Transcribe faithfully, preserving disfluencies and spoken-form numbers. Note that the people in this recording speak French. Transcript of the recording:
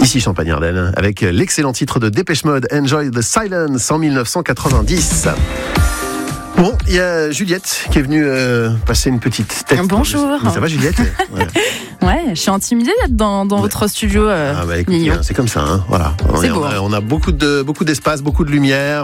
Ici Champagne-Ardenne, avec l'excellent titre de Dépêche Mode, Enjoy the Silence, en dix-neuf cent quatre-vingt-dix. Bon, il y a Juliette qui est venue euh, passer une petite tête. Bonjour. Ça va Juliette? Ouais. Ouais, je suis intimidée d'être dans, dans ouais. votre studio. Euh, ah bah écoutez, hein, c'est comme ça, hein, voilà. On, c'est est, beau. On, a, on a beaucoup de beaucoup d'espace, beaucoup de lumière.